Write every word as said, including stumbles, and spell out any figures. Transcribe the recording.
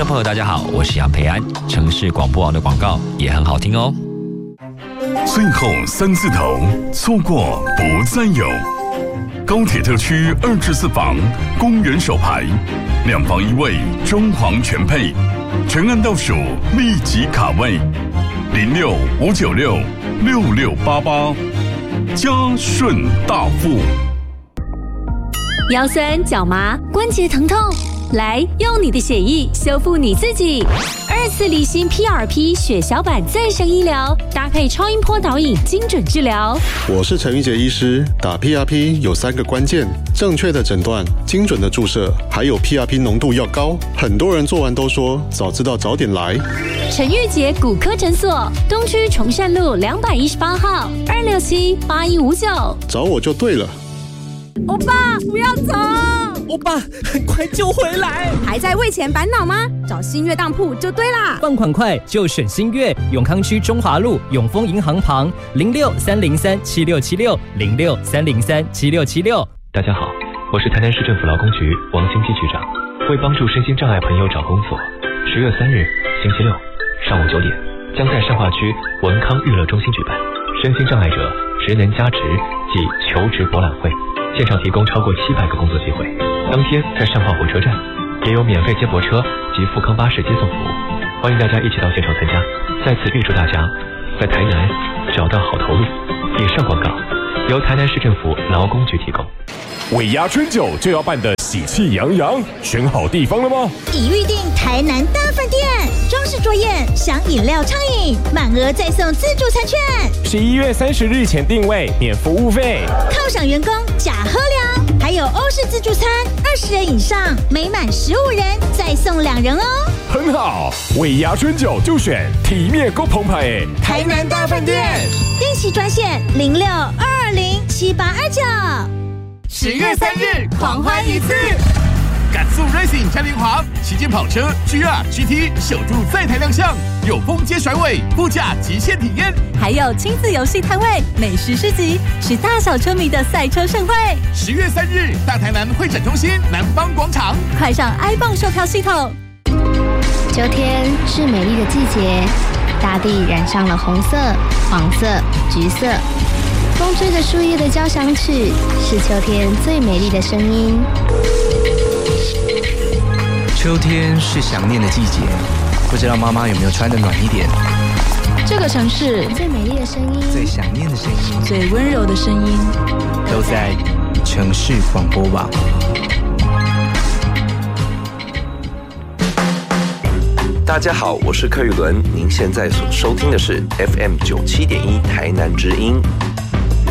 众朋友大家好，我是杨培安。城市广播网的广告也很好听哦。 最后三字头，错过不再有。高铁特区二至四房，公园首排，两房一卫，装潢全配，全案倒数，立即卡位，零六五九六六六八八，嘉顺大富。 腰酸脚麻关节疼痛，来用你的血液修复你自己。二次离心 P R P 血小板再生医疗，搭配超音波导引精准治疗。 我是陈玉杰医师，打 P R P 有三个关键：正确的诊断、精准的注射，还有 P R P 浓度要高。很多人做完都说早知道早点来。 陈玉杰骨科诊所，东区崇善路两百一十八号，二六七八一五九， 找我就对了。 欧巴，不要走！ 欧巴，很快就回来。 还在为钱烦恼吗？找新月当铺就对啦。 放款快就选新月，永康区中华路永丰银行旁，零六三零三七六七六零六三零三七六七六。 大家好，我是台南市政府劳工局王兴基局长。为帮助身心障碍朋友找工作，十月三日星期六上午九点，将在善化区文康娱乐中心举办身心障碍者职能加值及求职博览会，现场提供超过七百个工作机会。当天在善化火车站也有免费接驳车及富康巴士接送服务，欢迎大家一起到现场参加。在此预祝大家在台南找到好投入。以上广告由台南市政府劳工局提供。 尾牙春酒就要办得喜气洋洋，选好地方了吗？ 已预定台南大饭店，装饰桌宴，享饮料畅饮，满额再送自助餐券。 十一月三十日前订位，免服务费。 犒赏员工假喝粮，还有欧式自助餐，二十人以上，每满十五人再送两人哦。 很好，尾牙春酒就选体面够澎湃诶， 台南大饭店。定期专线零六二二零七八二九。 十月三日狂欢一次，赶速 Racing 嘉年华旗舰跑车 G R G T 首度在台亮相，有风街甩尾、副驾极限体验， 还有亲子游戏摊位、美食市集，是大小车迷的赛车盛会。 十月三日，大台南会展中心南方广场， 快上 iBon 售票系统。 秋天是美丽的季节，大地染上了红色、黄色、橘色。风吹着树叶的交响曲，是秋天最美丽的声音。 秋天是想念的季节，不知道妈妈有没有穿得暖一点？ 这个城市最美丽的声音， 最想念的声音， 最温柔的声音， 都在城市广播网。 大家好，我是柯宇伦，您现在所收听的是 F M 九七点一台南之音。